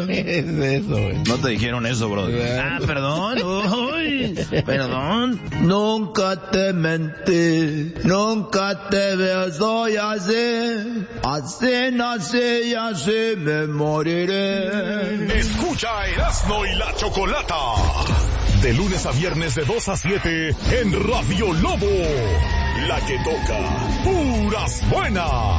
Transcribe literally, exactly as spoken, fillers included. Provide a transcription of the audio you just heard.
es eso, güey? No te dijeron eso, bro. Ah, perdón. Uy, perdón. Nunca te mentí, nunca te soy así, así nací y así me moriré. Escucha Erasmo y la Chocolata, de lunes a viernes de dos a siete en Radio Lobo, la que toca puras buenas.